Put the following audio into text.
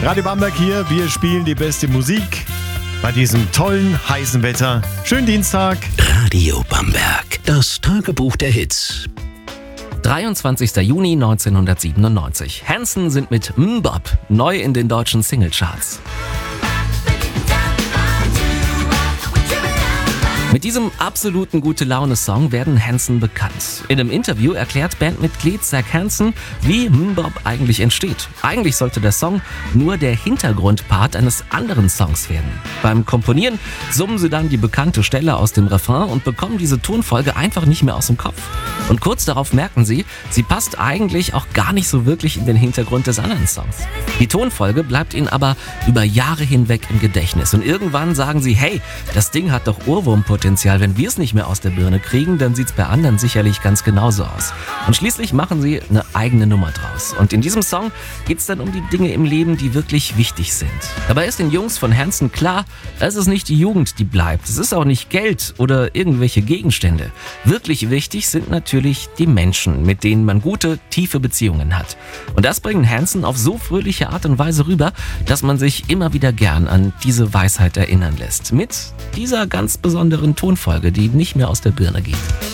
Radio Bamberg hier, wir spielen die beste Musik bei diesem tollen, heißen Wetter. Schönen Dienstag. Radio Bamberg, das Tagebuch der Hits. 23. Juni 1997. Hanson sind mit MMMBop neu in den deutschen Singlecharts. Mit diesem absoluten Gute-Laune-Song werden Hanson bekannt. In einem Interview erklärt Bandmitglied Zach Hanson, wie MMMBop eigentlich entsteht. Eigentlich sollte der Song nur der Hintergrundpart eines anderen Songs werden. Beim Komponieren summen sie dann die bekannte Stelle aus dem Refrain und bekommen diese Tonfolge einfach nicht mehr aus dem Kopf. Und kurz darauf merken sie passt eigentlich auch gar nicht so wirklich in den Hintergrund des anderen Songs. Die Tonfolge bleibt ihnen aber über Jahre hinweg im Gedächtnis. Und irgendwann sagen sie, hey, das Ding hat doch Ohrwurmpotenzial. Wenn wir es nicht mehr aus der Birne kriegen, dann sieht es bei anderen sicherlich ganz genauso aus. Und schließlich machen sie eine eigene Nummer draus. Und in diesem Song geht es dann um die Dinge im Leben, die wirklich wichtig sind. Dabei ist den Jungs von Hanson klar, es ist nicht die Jugend, die bleibt. Es ist auch nicht Geld oder irgendwelche Gegenstände. Wirklich wichtig sind natürlich die Menschen, mit denen man gute, tiefe Beziehungen hat. Und das bringen Hanson auf so fröhliche Art und Weise rüber, dass man sich immer wieder gern an diese Weisheit erinnern lässt. Mit dieser ganz besonderen Tonfolge, die nicht mehr aus der Birne geht.